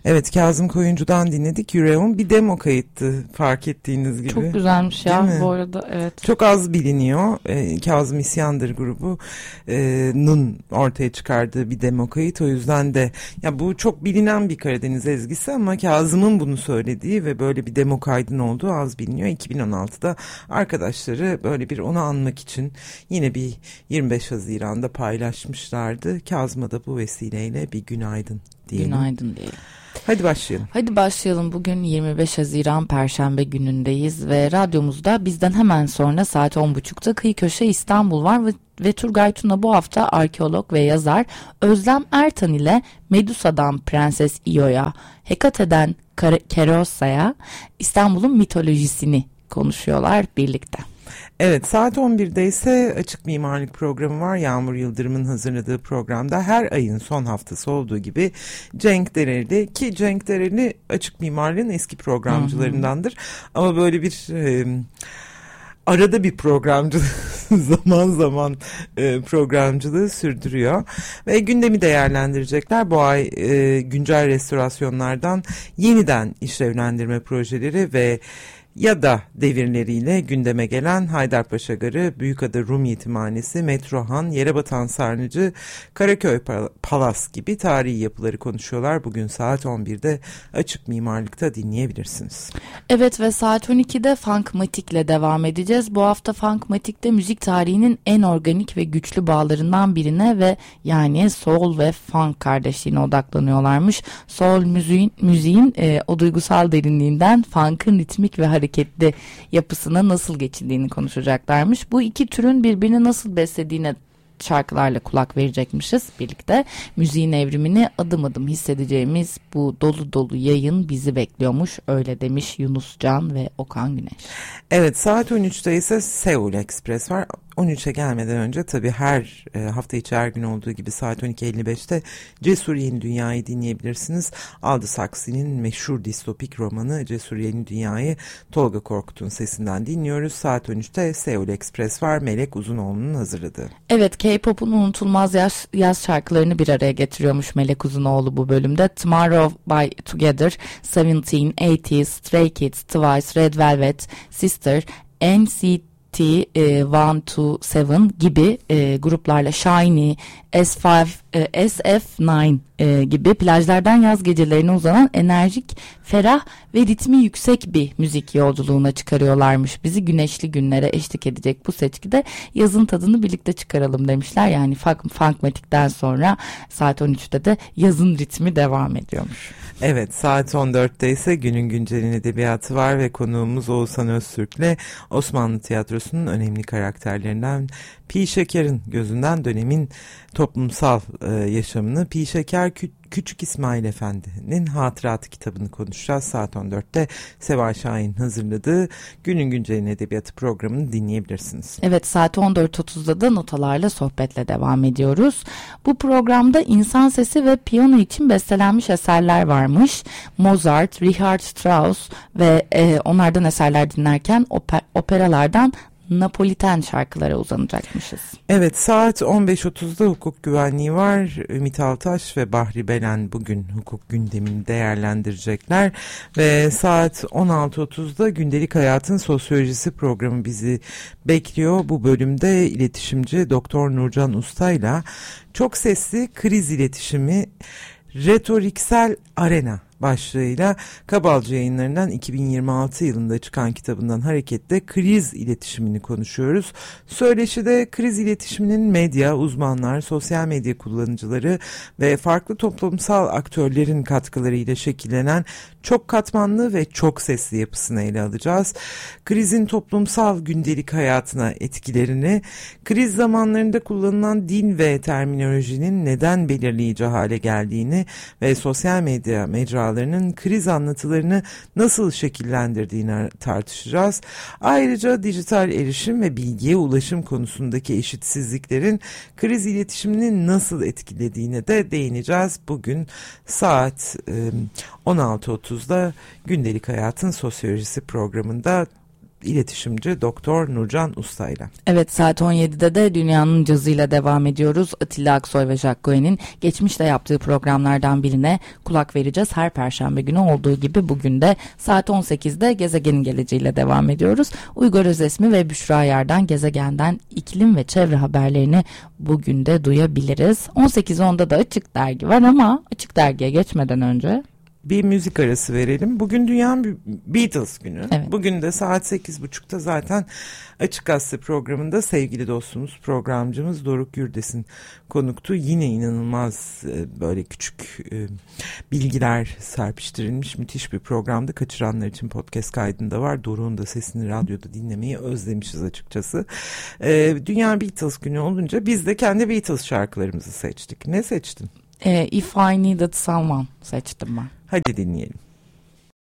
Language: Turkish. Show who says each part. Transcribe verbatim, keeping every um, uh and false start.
Speaker 1: Evet, Kazım Koyuncu'dan dinledik. Yüreğim bir demo kayıttı, fark ettiğiniz gibi.
Speaker 2: Çok güzelmiş ya bu arada, evet.
Speaker 1: Çok az biliniyor. Ee, Kazım İsyandır grubunun e, ortaya çıkardığı bir demo kayıt. O yüzden de ya bu çok bilinen bir Karadeniz ezgisi ama Kazım'ın bunu söylediği ve böyle bir demo kaydın olduğu az biliniyor. iki bin on altıda arkadaşları böyle bir onu anmak için yine bir yirmi beş Haziran'da paylaşmışlardı. Kazım'a da bu vesileyle bir günaydın diyelim.
Speaker 2: Günaydın diyelim.
Speaker 1: Hadi başlayalım.
Speaker 2: Hadi başlayalım. Bugün yirmi beş Haziran Perşembe günündeyiz ve radyomuzda bizden hemen sonra saat on buçukta Kıyı Köşe İstanbul var ve, ve Turgay Tuna bu hafta arkeolog ve yazar Özlem Ertan ile Medusa'dan Prenses Io'ya, Hekate'den Kerossa'ya İstanbul'un mitolojisini konuşuyorlar birlikte.
Speaker 1: Evet, saat on birde ise Açık Mimarlık programı var. Yağmur Yıldırım'ın hazırladığı programda her ayın son haftası olduğu gibi Cenk Dereli, ki Cenk Dereli Açık Mimarlığın eski programcılarındandır. Hı hı. Ama böyle bir e, arada bir programcı zaman zaman e, programcılığı sürdürüyor ve gündemi değerlendirecekler. Bu ay e, güncel restorasyonlardan yeniden işlevlendirme projeleri ve ya da devirleriyle gündeme gelen Haydarpaşa Garı, Büyükada Rum Yetimhanesi, Metrohan, Yerebatan Sarnıcı, Karaköy Palas gibi tarihi yapıları konuşuyorlar. Bugün saat on birde Açık Mimarlık'ta dinleyebilirsiniz.
Speaker 2: Evet ve saat on ikide Funkmatik'le devam edeceğiz. Bu hafta Funkmatik'te müzik tarihinin en organik ve güçlü bağlarından birine ve yani soul ve funk kardeşliğine odaklanıyorlarmış. Soul müziğin, müziğin e, o duygusal derinliğinden funk'ın ritmik ve hareketli yapısına nasıl geçildiğini konuşacaklarmış. Bu iki türün birbirini nasıl beslediğine şarkılarla kulak verecekmişiz birlikte. Müziğin evrimini adım adım hissedeceğimiz bu dolu dolu yayın bizi bekliyormuş. Öyle demiş Yunus Can ve Okan Güneş.
Speaker 1: Evet, saat on üçte ise Seul Express var. on üçe gelmeden önce tabii her e, hafta içi her gün olduğu gibi saat on iki elli beşte Cesur Yeni Dünya'yı dinleyebilirsiniz. Aldous Huxley'nin meşhur distopik romanı Cesur Yeni Dünya'yı Tolga Korkut'un sesinden dinliyoruz. Saat on üçte Seul Express var, Melek Uzunoğlu'nun hazırladığı.
Speaker 2: Evet, K-pop'un unutulmaz yaz, yaz şarkılarını bir araya getiriyormuş Melek Uzunoğlu bu bölümde. Tomorrow by Together, Seventeen, eighties, Stray Kids, Twice, Red Velvet, Sister, N C T one two seven gibi e, gruplarla Shiny, S five, e, S F nine e, gibi plajlardan yaz gecelerine uzanan enerjik, ferah ve ritmi yüksek bir müzik yolculuğuna çıkarıyorlarmış. Bizi güneşli günlere eşlik edecek bu seçkide yazın tadını birlikte çıkaralım demişler. Yani funk, Funkmatik'ten sonra saat on üçte de yazın ritmi devam ediyormuş.
Speaker 1: Evet, saat on dörtte ise Günün Güncel'in edebiyatı var ve konuğumuz Oğuzhan Öztürk'le Osmanlı tiyatrosunun önemli karakterlerinden Pi Şeker'in gözünden dönemin toplumsal e, yaşamını, Pi Şeker Kü- Küçük İsmail Efendi'nin hatıratı kitabını konuşacağız. Saat on dörtte Seval Şahin hazırladığı Günün Güncel'in edebiyatı programını dinleyebilirsiniz.
Speaker 2: Evet, saat on dört otuzda da notalarla sohbetle devam ediyoruz. Bu programda insan sesi ve piyano için bestelenmiş eserler varmış. Mozart, Richard Strauss ve e, onlardan eserler dinlerken oper, operalardan Napoliten şarkılara uzanacakmışız.
Speaker 1: Evet, saat on beş otuzda hukuk güvenliği var. Ümit Altaş ve Bahri Belen bugün hukuk gündemini değerlendirecekler. Ve saat on altı otuzda Gündelik Hayatın Sosyolojisi programı bizi bekliyor. Bu bölümde iletişimci Doktor Nurcan Usta'yla çok sesli kriz iletişimi, retoriksel arena başlığıyla Kabalcı Yayınları'ndan iki bin yirmi altı yılında çıkan kitabından hareketle kriz iletişimini konuşuyoruz. Söyleşide kriz iletişiminin medya, uzmanlar, sosyal medya kullanıcıları ve farklı toplumsal aktörlerin katkılarıyla şekillenen çok katmanlı ve çok sesli yapısını ele alacağız. Krizin toplumsal gündelik hayatına etkilerini, kriz zamanlarında kullanılan din ve terminolojinin neden belirleyici hale geldiğini ve sosyal medya mecralarının kriz anlatılarını nasıl şekillendirdiğini tartışacağız. Ayrıca dijital erişim ve bilgiye ulaşım konusundaki eşitsizliklerin kriz iletişimini nasıl etkilediğine de değineceğiz. Bugün saat on altı otuzda Gündelik Hayatın Sosyolojisi programında iletişimci Doktor Nurcan Usta ile.
Speaker 2: Evet, saat on yedide de Dünyanın Cazıyla devam ediyoruz. Atilla Aksoy ve Jack Cohen'in geçmişte yaptığı programlardan birine kulak vereceğiz. Her perşembe günü olduğu gibi bugün de saat on sekizde Gezegenin Geleceğiyle devam ediyoruz. Uygar Özesmi ve Büşra Yar'dan gezegenden iklim ve çevre haberlerini bugün de duyabiliriz. on sekiz onda da Açık Dergi var ama Açık Dergi'ye geçmeden önce
Speaker 1: bir müzik arası verelim. Bugün Dünya Beatles günü.
Speaker 2: Evet.
Speaker 1: Bugün de saat sekiz buçukta zaten Açık Gazete programında sevgili dostumuz, programcımız Doruk Gürdes'in konuktu. Yine inanılmaz böyle küçük bilgiler serpiştirilmiş müthiş bir programdı. Kaçıranlar için podcast kaydında var. Doruk'un da sesini radyoda dinlemeyi özlemişiz açıkçası. Dünya Beatles günü olunca biz de kendi Beatles şarkılarımızı seçtik. Ne seçtin?
Speaker 2: If I Needed Someone seçtim ben.
Speaker 1: Hadi dinleyelim.